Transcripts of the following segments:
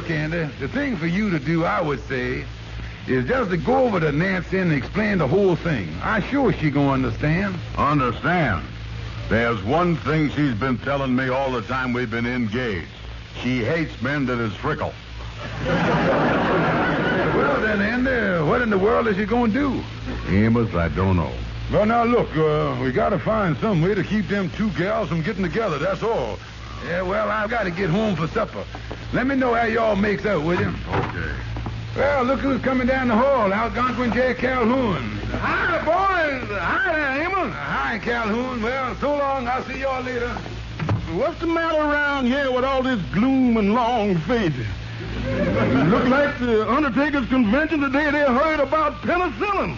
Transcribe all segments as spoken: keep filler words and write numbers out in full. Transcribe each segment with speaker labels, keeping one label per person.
Speaker 1: look, Andy, the thing for you to do, I would say, is just to go over to Nancy and explain the whole thing. I'm sure she gonna understand.
Speaker 2: Understand? There's one thing she's been telling me all the time we've been engaged. She hates men that is frickle.
Speaker 1: Well, then, Andy, what in the world is she gonna do?
Speaker 2: Amos, I don't know.
Speaker 1: Well, now, look, uh, we gotta find some way to keep them two gals from getting together, that's all. Yeah, well, I've got to get home for supper. Let me know how y'all makes out, will you?
Speaker 2: Okay.
Speaker 1: Well, look who's coming down the hall, Algonquin J. Calhoun. Hi, boys. Hi there, Amos. Uh, hi, Calhoun. Well, so long. I'll see y'all later.
Speaker 3: What's the matter around here with all this gloom and long faces? Look like the Undertaker's convention today they heard about penicillin.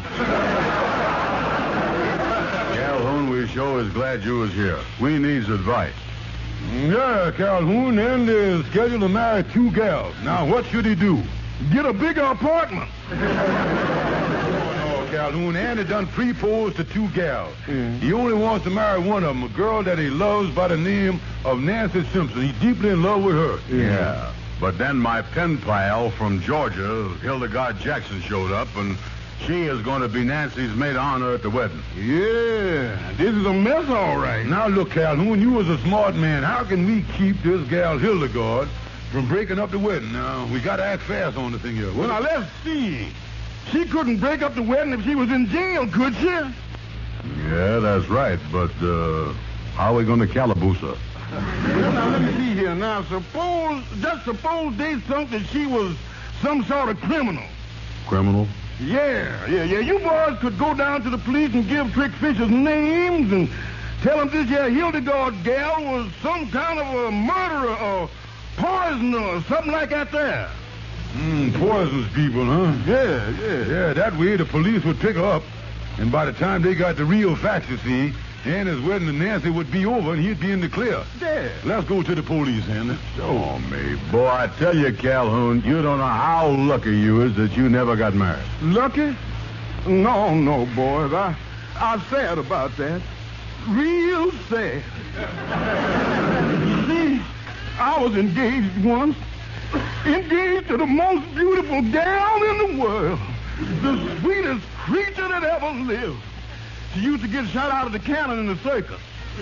Speaker 2: Calhoun, we sure is glad you was here. We needs advice.
Speaker 1: Yeah, Calhoun, Andy is scheduled to marry two gals. Now, what should he do?
Speaker 3: Get a bigger apartment.
Speaker 1: Oh, no, Calhoun. Andy done proposed to two gals.
Speaker 3: Mm.
Speaker 1: He only wants to marry one of them, a girl that he loves by the name of Nancy Simpson. He's deeply in love with her.
Speaker 2: Yeah. But then my pen pal from Georgia, Hildegard Jackson, showed up, and she is going to be Nancy's maid of honor at the wedding.
Speaker 3: Yeah, this is a mess, all right.
Speaker 1: Now, look, Calhoun, you was a smart man. How can we keep this gal Hildegard from breaking up the wedding? Now, we got to act fast on the thing here.
Speaker 3: Well, now, let's see. She couldn't break up the wedding if she was in jail, could she?
Speaker 2: Yeah, that's right. But uh, how are we going to calaboose her?
Speaker 3: Well, now, let me see here. Now, suppose, just suppose they thought that she was some sort of criminal.
Speaker 2: Criminal?
Speaker 3: Yeah, yeah, yeah. You boys could go down to the police and give Trick Fisher's names and tell them this here Hildegard gal was some kind of a murderer or poisoner or something like that there.
Speaker 1: Hmm, poisons people, huh?
Speaker 3: Yeah, yeah.
Speaker 1: Yeah, that way the police would pick her up, and by the time they got the real facts, you see, Anna's wedding to Nancy would be over and he'd be in the clear.
Speaker 3: Yeah.
Speaker 1: Let's go to the police, Andy.
Speaker 2: Oh, me. Boy, I tell you, Calhoun, you don't know how lucky you is that you never got married.
Speaker 3: Lucky? No, no, boys. I, I'm sad about that. Real sad. You see, I was engaged once. Engaged to the most beautiful gal in the world. The sweetest creature that ever lived. She used to get shot out of the cannon in the circus.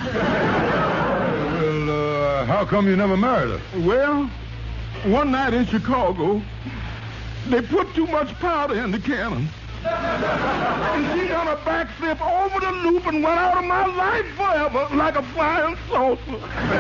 Speaker 1: Well, uh, how come you never married her?
Speaker 3: Well, one night in Chicago, they put too much powder in the cannon. And she done a backflip over the loop and went out of my life forever like a flying saucer.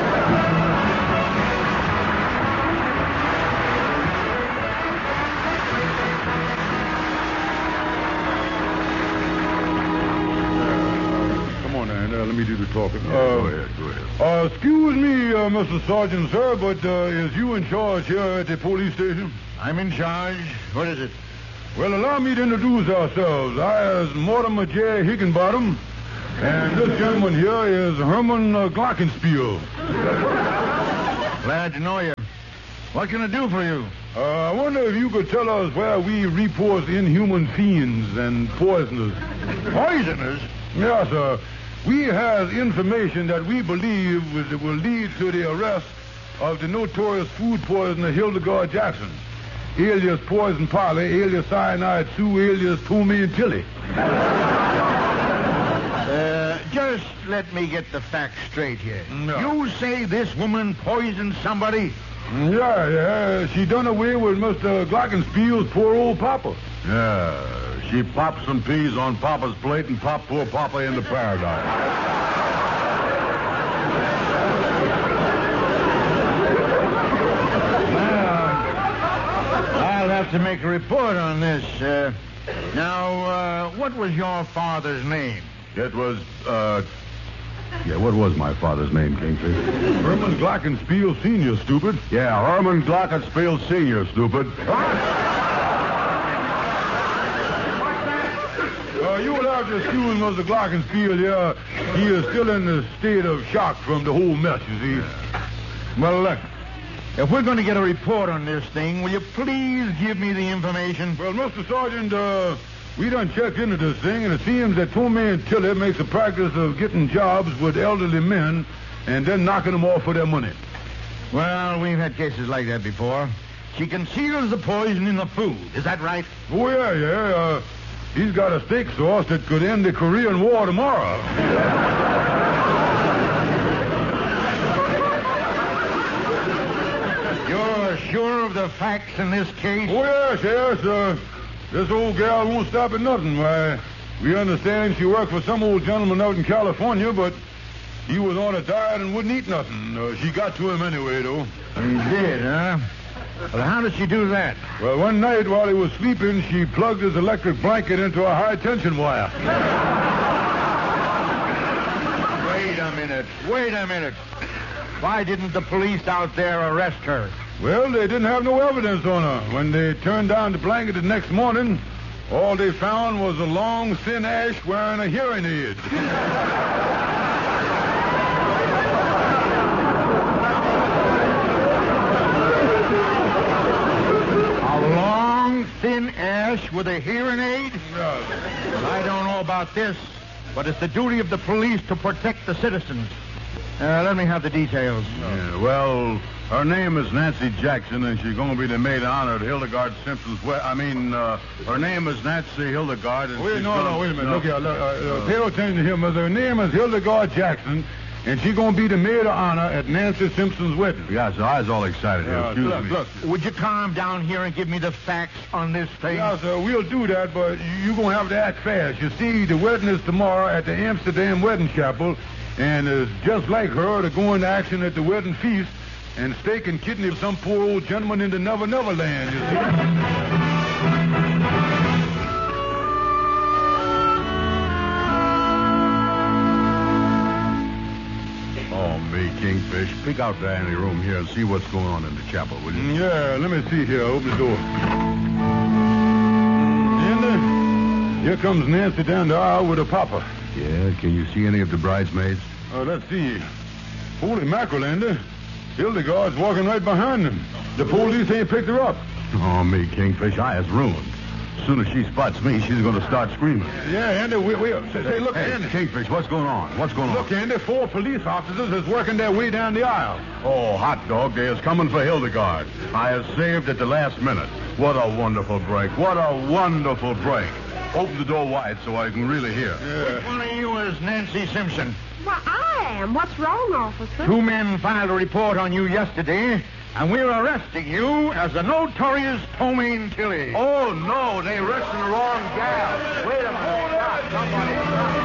Speaker 1: Let me do the talking.
Speaker 2: Uh, go ahead, go ahead.
Speaker 1: Uh, excuse me, uh, Mister Sergeant, sir, but uh, is you in charge here at the police station?
Speaker 3: I'm in charge. What is it?
Speaker 1: Well, allow me to introduce ourselves. I is Mortimer J. Higginbottom, and this gentleman here is Herman uh, Glockenspiel.
Speaker 3: Glad to know you. What can I do for you?
Speaker 1: Uh, I wonder if you could tell us where we report inhuman fiends and poisoners.
Speaker 3: Poisoners?
Speaker 1: Yes, sir. We have information that we believe will, will lead to the arrest of the notorious food poisoner Hildegard Jackson, alias Poison Polly, alias Cyanide Sue, alias Toomey and Tilly.
Speaker 4: Uh, just let me get the facts straight here.
Speaker 1: No.
Speaker 4: You say this woman poisoned somebody?
Speaker 1: Yeah, yeah. She done away with Mister Glockenspiel's poor old papa.
Speaker 2: Yeah, she popped some peas on Papa's plate and popped poor Papa into paradise.
Speaker 4: I'll have to make a report on this. Uh, now, uh, what was your father's name?
Speaker 2: It was, uh... Yeah, what was my father's name, Kingfish?
Speaker 1: Herman Glockenspiel Senior, stupid.
Speaker 2: Yeah, Herman Glockenspiel Senior, stupid.
Speaker 1: Uh, you will have to excuse Mister Glockenspiel here. He is still in a state of shock from the whole mess, you see.
Speaker 4: Well, look, if we're going to get a report on this thing, will you please give me the information?
Speaker 1: Well, Mister Sergeant, uh, we done checked into this thing, and it seems that Toomey and Tilly makes a practice of getting jobs with elderly men and then knocking them off for their money.
Speaker 4: Well, we've had cases like that before. she conceals the poison in the food. Is that right?
Speaker 1: Oh, yeah, yeah. Uh, he's got a steak sauce that could end the Korean War tomorrow.
Speaker 4: You're sure of the facts in this case?
Speaker 1: Oh, yes, yes. Uh, this old gal won't stop at nothing. Why, we understand she worked for some old gentleman out in California, but he was on a diet and wouldn't eat nothing. Uh, she got to him anyway, though.
Speaker 4: He did, huh? Well, how did she do that?
Speaker 1: Well, one night while he was sleeping, she plugged his electric blanket into a high-tension wire.
Speaker 4: Wait a minute. Wait a minute. Why didn't the police out there arrest her?
Speaker 1: Well, they didn't have no evidence on her. When they turned down the blanket the next morning, all they found was a long, thin ash wearing a hearing aid.
Speaker 4: A long, thin ash with a hearing aid?
Speaker 1: Yeah.
Speaker 4: Well, I don't know about this, but it's the duty of the police to protect the citizens. Uh, let me have the details.
Speaker 2: Yeah, well, her name is Nancy Jackson, and she's going to be the maid of honor at Hildegard Simpson's wedding. I mean, uh, her name is Nancy Hildegard. And
Speaker 1: Wait,
Speaker 2: she's
Speaker 1: no,
Speaker 2: gonna...
Speaker 1: no, wait a minute.
Speaker 2: No.
Speaker 1: Look here. Look, uh, uh, pay attention to him. Her name is Hildegard Jackson, and she's going to be the maid of honor at Nancy Simpson's wedding.
Speaker 2: Yeah, so I was all excited here.
Speaker 1: Yeah,
Speaker 2: Excuse
Speaker 1: look,
Speaker 2: me.
Speaker 1: look.
Speaker 4: Would you calm down here and give me the facts on this thing?
Speaker 1: Yeah, sir, we'll do that, but you're going to have to act fast. You see, the wedding is tomorrow at the Amsterdam Wedding Chapel, and it's just like her to go into action at the wedding feast and stake and kidney some poor old gentleman in the Never Never Land, you see.
Speaker 2: Oh, me, Kingfish. Peek out the ante room here and see what's going on in the chapel, will you?
Speaker 1: Yeah, let me see here. Open the door. And uh, here comes Nancy down the aisle with her papa.
Speaker 2: Yeah, can you see any of the bridesmaids?
Speaker 1: Uh, let's see. Holy mackerel, Andy. Hildegard's walking right behind them. The police ain't picked her up.
Speaker 2: Oh, me, Kingfish, I is ruined. As soon as she spots me, she's going to start screaming.
Speaker 1: Yeah, Andy, we, we, say, say, look,
Speaker 2: Hey,
Speaker 1: Andy.
Speaker 2: Kingfish, what's going on? What's going on?
Speaker 1: Look, Andy, four police officers is working their way down the aisle.
Speaker 2: Oh, hot dog, they is coming for Hildegard. I have saved at the last minute. What a wonderful break. What a wonderful break. Open the door wide so I can really hear.
Speaker 1: Yeah.
Speaker 4: Which one of you is Nancy Simpson?
Speaker 5: Well, I am. What's wrong, officer?
Speaker 4: Two men filed a report on you yesterday, and we're arresting you as the notorious Tomaine Tilly.
Speaker 2: Oh, no, they arresting the wrong gal. Wait a minute. Stop, somebody.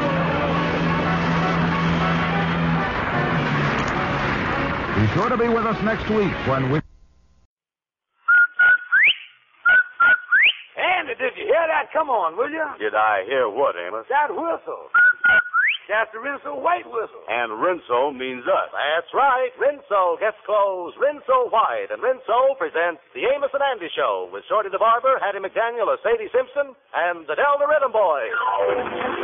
Speaker 6: Be sure to be with us next week when we...
Speaker 7: Andy, did you hear that? Come on, will you?
Speaker 8: Did I hear what, Amos?
Speaker 7: That whistle. That's the Rinso White whistle.
Speaker 8: And Rinso means us.
Speaker 7: That's right. Rinso gets clothes Rinso White. And Rinso presents The Amos and Andy Show with Shorty the Barber, Hattie McDaniel as Sadie Simpson, and the Del the Rhythm Boy.